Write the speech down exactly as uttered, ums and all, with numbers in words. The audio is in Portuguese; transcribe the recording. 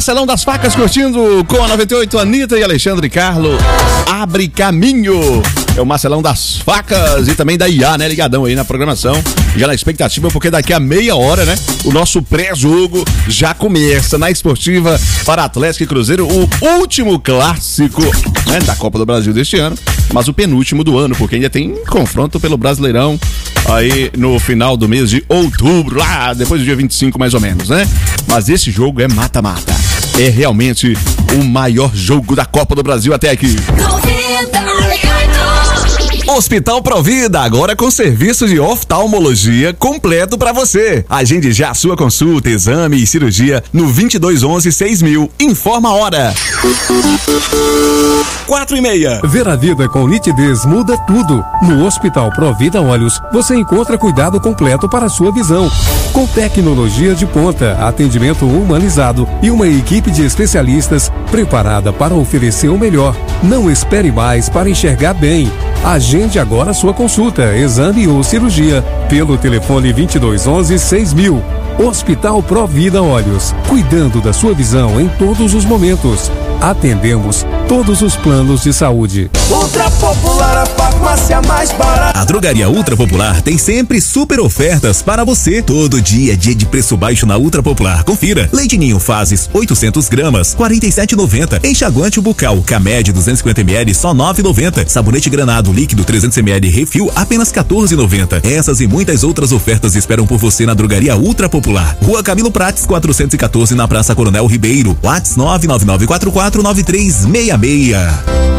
Marcelão das Facas curtindo com a noventa e oito, Anitta e Alexandre Carlo. Abre caminho. É o Marcelão das Facas e também da I A, né? Ligadão aí na programação. Já na expectativa, porque daqui a meia hora, né? O nosso pré-jogo já começa na Esportiva para Atlético e Cruzeiro, o último clássico, né, da Copa do Brasil deste ano, mas o penúltimo do ano, porque ainda tem confronto pelo Brasileirão aí no final do mês de outubro, lá depois do dia vinte e cinco mais ou menos, né? Mas esse jogo é mata-mata. É realmente o maior jogo da Copa do Brasil até aqui. Hospital Provida, agora com serviço de oftalmologia completo pra você. Agende já a sua consulta, exame e cirurgia no vinte e dois onze, seis mil. Informa a hora. Quatro e meia. Ver a vida com nitidez muda tudo. No Hospital Provida Olhos, você encontra cuidado completo para a sua visão. Com tecnologia de ponta, atendimento humanizado e uma equipe de especialistas preparada para oferecer o melhor. Não espere mais para enxergar bem. Agende agora sua consulta, exame ou cirurgia pelo telefone vinte e dois onze, seis mil. Hospital Provida Olhos, cuidando da sua visão em todos os momentos. Atendemos todos os planos de saúde. Ultra Popular, a farmácia mais barata. A Drogaria Ultra Popular tem sempre super ofertas para você. Todo dia é dia de preço baixo na Ultra Popular. Confira. Leite Ninho Fases oitocentos gramas, quarenta e sete reais e noventa centavos. Enxaguante bucal Camed duzentos e cinquenta mililitros, só nove reais e noventa centavos. Sabonete Granado líquido trezentos mililitros refil, apenas quatorze reais e noventa centavos. Essas e muitas outras ofertas esperam por você na Drogaria Ultra Popular. Rua Camilo Prates quatrocentos e quatorze, na Praça Coronel Ribeiro. WhatsApp nove nove nove quatro quatro nove três seis seis.